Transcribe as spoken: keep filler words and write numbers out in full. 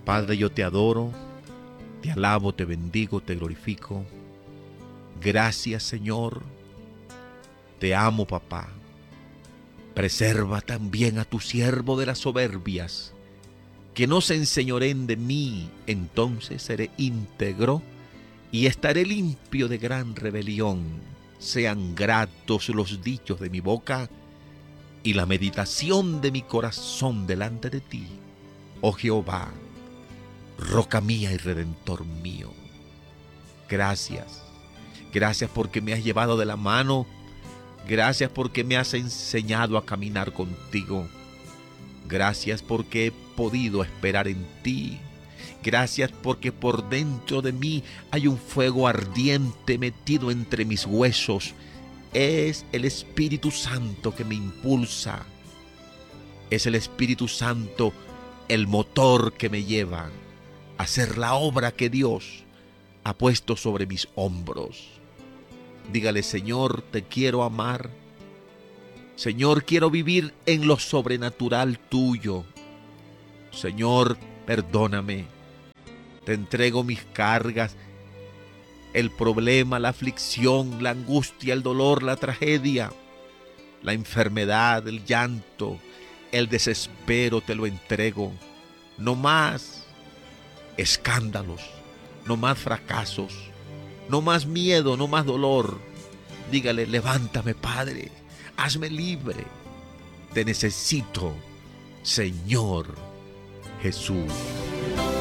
Padre, yo te adoro, te alabo, te bendigo, te glorifico. Gracias, Señor. Te amo, papá. Preserva también a tu siervo de las soberbias, que no se enseñoreen de mí. Entonces seré íntegro y estaré limpio de gran rebelión. Sean gratos los dichos de mi boca y la meditación de mi corazón delante de ti, oh Jehová, roca mía y redentor mío. Gracias, gracias porque me has llevado de la mano. Gracias porque me has enseñado a caminar contigo. Gracias porque he podido esperar en ti. Gracias porque por dentro de mí hay un fuego ardiente metido entre mis huesos. Es el Espíritu Santo que me impulsa. Es el Espíritu Santo el motor que me lleva a hacer la obra que Dios ha puesto sobre mis hombros. Dígale: Señor, te quiero amar. Señor, quiero vivir en lo sobrenatural tuyo. Señor, perdóname. Te entrego mis cargas, el problema, la aflicción, la angustia, el dolor, la tragedia, la enfermedad, el llanto, el desespero, te lo entrego. No más escándalos, no más fracasos, no más miedo, no más dolor. Dígale: levántame, Padre, hazme libre. Te necesito, Señor Jesús.